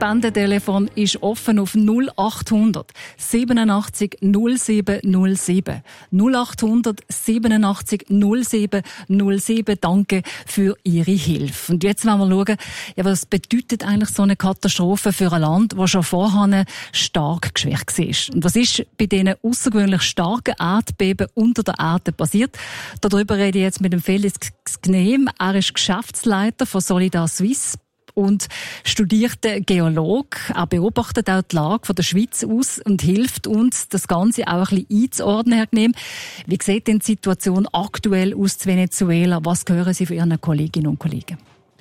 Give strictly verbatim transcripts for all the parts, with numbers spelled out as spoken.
Spendentelefon ist offen auf null acht hundert siebenundachtzig null sieben null sieben. null acht hundert siebenundachtzig null sieben null sieben. Danke für Ihre Hilfe. Und jetzt wollen wir schauen, ja, was bedeutet eigentlich so eine Katastrophe für ein Land, das schon vorher stark geschwächt war. Und was ist bei diesen außergewöhnlich starken Erdbeben unter der Erde passiert? Darüber rede ich jetzt mit dem Felix Gnehm. Er ist Geschäftsleiter von Solidar Suisse und studierter Geolog. Er beobachtet auch die Lage der Schweiz aus und hilft uns, das Ganze auch ein bisschen einzuordnen, Herr Gnehm. Wie sieht denn die Situation aktuell aus in Venezuela? Was hören Sie von Ihren Kolleginnen und Kollegen?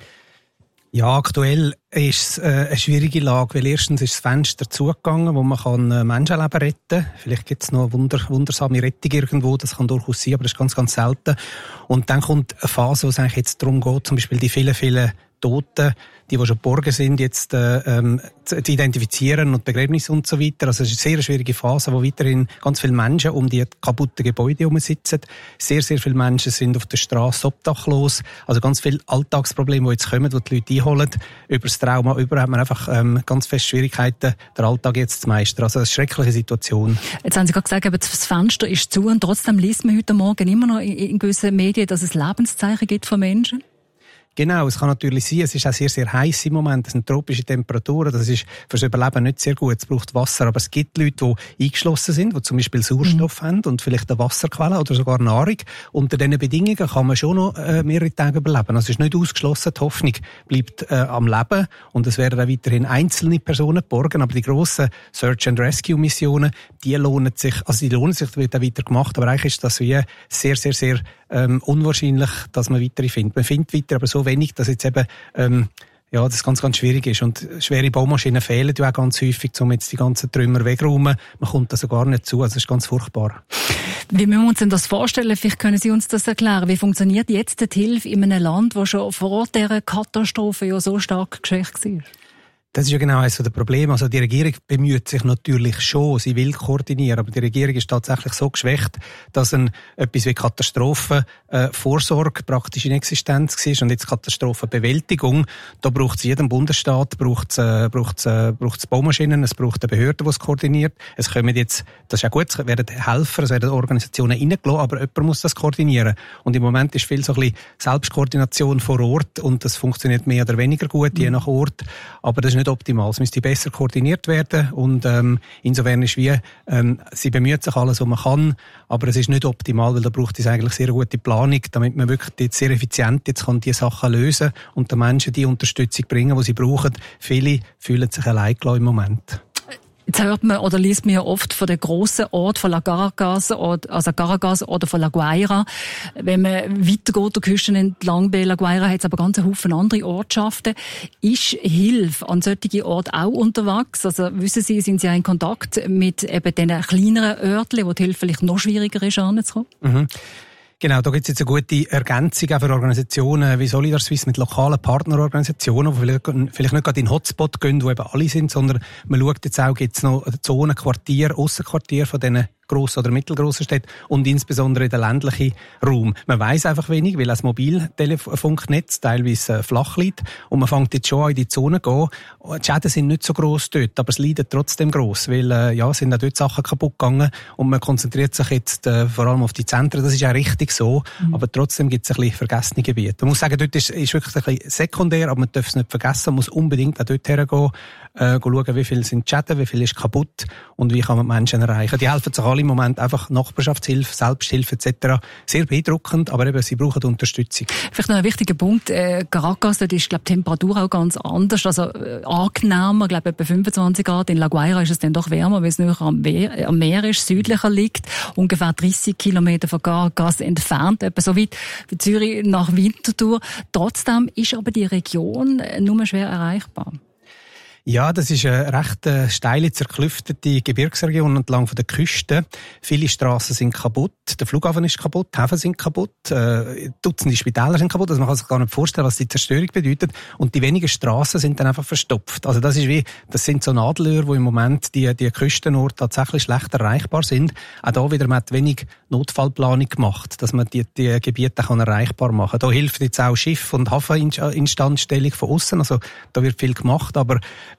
Ja, aktuell ist es äh, eine schwierige Lage, weil erstens ist das Fenster zugegangen, wo man kann äh, Menschenleben retten kann. Vielleicht gibt es noch eine wunder, wundersame Rettung irgendwo, das kann durchaus sein, aber das ist ganz, ganz selten. Und dann kommt eine Phase, wo es eigentlich jetzt darum geht, zum Beispiel die vielen, vielen Toten, die, die schon geborgen sind, jetzt äh, ähm, zu, zu identifizieren und Begräbnis und so weiter. Also es ist eine sehr schwierige Phase, wo weiterhin ganz viele Menschen um die kaputten Gebäude herum sitzen. Sehr, sehr viele Menschen sind auf der Straße obdachlos. Also ganz viele Alltagsprobleme, die jetzt kommen, die die Leute einholen. Über das Trauma über hat man einfach ähm, ganz feste Schwierigkeiten, den Alltag jetzt zu meistern. Also eine schreckliche Situation. Jetzt haben Sie gerade gesagt, das Fenster ist zu und trotzdem liest man heute Morgen immer noch in, in gewissen Medien, dass es Lebenszeichen gibt von Menschen. Genau, es kann natürlich sein, es ist auch sehr, sehr heiß im Moment, es sind tropische Temperaturen, das ist fürs Überleben nicht sehr gut, es braucht Wasser, aber es gibt Leute, die eingeschlossen sind, die zum Beispiel Sauerstoff mhm. haben und vielleicht eine Wasserquelle oder sogar Nahrung. Unter diesen Bedingungen kann man schon noch äh, mehrere Tage überleben. Also es ist nicht ausgeschlossen, die Hoffnung bleibt äh, am Leben und es werden auch weiterhin einzelne Personen geborgen, aber die grossen Search-and-Rescue-Missionen, die lohnen sich, also die lohnen sich, da wird auch weiter gemacht, aber eigentlich ist das wie sehr, sehr, sehr ähm, unwahrscheinlich, dass man weitere findet. Man findet weiter, aber so wenig, dass jetzt eben ähm, ja, das ganz, ganz schwierig ist. Und schwere Baumaschinen fehlen ja auch ganz häufig, um jetzt die ganzen Trümmer wegräumen. Man kommt also gar nicht zu. Also das ist ganz furchtbar. Wie müssen wir uns denn das vorstellen? Vielleicht können Sie uns das erklären. Wie funktioniert jetzt die Hilfe in einem Land, das schon vor dieser Katastrophe ja so stark geschwächt war? Das ist ja genau eines der Probleme. Also die Regierung bemüht sich natürlich schon, sie will koordinieren, aber die Regierung ist tatsächlich so geschwächt, dass ein, etwas wie Katastrophenvorsorge äh, praktisch in Existenz war und jetzt Katastrophenbewältigung. Da braucht es jeden Bundesstaat, braucht es äh, braucht's, äh, braucht's Baumaschinen, es braucht eine Behörde, die es koordiniert. Es kommen jetzt, das ist ja gut, es werden Helfer, es werden Organisationen reingelassen, aber jemand muss das koordinieren. Und im Moment ist viel so ein bisschen Selbstkoordination vor Ort und das funktioniert mehr oder weniger gut, je nach Ort. Aber das ist nicht optimal. Es müsste besser koordiniert werden und ähm, insofern ist wie, ähm, sie bemüht sich alles, was man kann, aber es ist nicht optimal, weil da braucht es eigentlich sehr gute Planung, damit man wirklich jetzt sehr effizient jetzt kann die Sachen lösen und den Menschen die Unterstützung bringen, die sie brauchen. Viele fühlen sich allein gelassen im Moment. Jetzt hört man oder liest man ja oft von den grossen Orten, von La Caracas, also Caracas oder von La Guaira. Wenn man weitergeht, der Küste entlang bei La Guaira, hat es aber ganz einen Haufen andere Ortschaften. Ist Hilfe an solchen Orten auch unterwegs? Also wissen Sie, sind Sie auch in Kontakt mit eben diesen kleineren Örtchen, wo die Hilfe vielleicht noch schwieriger ist, anzukommen? Mhm. Genau, da gibt es jetzt eine gute Ergänzung auch für Organisationen wie Solidar Suisse mit lokalen Partnerorganisationen, die vielleicht, vielleicht nicht gerade in den Hotspot gehen, wo eben alle sind, sondern man schaut jetzt auch, gibt es noch Zonen, Quartier, Aussenquartier von diesen grossen oder mittelgrossen Städten und insbesondere in den ländlichen Raum. Man weiss einfach wenig, weil das Mobiltelefunknetz teilweise flach liegt und man fängt jetzt schon an in die Zone zu gehen. Die Schäden sind nicht so gross dort, aber es leidet trotzdem gross, weil äh, ja, sind auch dort Sachen kaputt gegangen und man konzentriert sich jetzt äh, vor allem auf die Zentren. Das ist auch richtig so, mhm. aber trotzdem gibt es ein bisschen vergessene Gebiete. Man muss sagen, dort ist, ist wirklich ein bisschen sekundär, aber man darf es nicht vergessen, man muss unbedingt auch dort hergehen, äh, schauen, wie viel sind die Schäden, wie viel ist kaputt und wie kann man die Menschen erreichen. Die helfen sich alle im Moment einfach Nachbarschaftshilfe, Selbsthilfe et cetera. Sehr beeindruckend, aber eben, sie brauchen Unterstützung. Vielleicht noch ein wichtiger Punkt. Äh, Caracas, dort ist, glaube ich, die Temperatur auch ganz anders. Also äh, angenehmer, glaube ich, etwa fünfundzwanzig Grad. In La Guaira ist es dann doch wärmer, weil es näher am Meer, am Meer ist, südlicher liegt. Ungefähr dreissig Kilometer von Caracas entfernt, etwa so weit wie Zürich nach Winterthur. Trotzdem ist aber die Region nur schwer erreichbar. Ja, das ist eine recht äh, steile, zerklüftete Gebirgsregion entlang von der Küste. Viele Strassen sind kaputt, der Flughafen ist kaputt, die Häfen sind kaputt, äh, Dutzende Spitäler sind kaputt. Also man kann sich gar nicht vorstellen, was die Zerstörung bedeutet. Und die wenigen Strassen sind dann einfach verstopft. Also das ist wie, das sind so Nadelöhr, wo im Moment die, die Küstenorte tatsächlich schlecht erreichbar sind. Auch da wieder, man hat wenig Notfallplanung gemacht, dass man die, die Gebiete kann erreichbar machen kann. Da hilft jetzt auch Schiff- und Hafeninstandstellung von außen. Also da wird viel gemacht, aber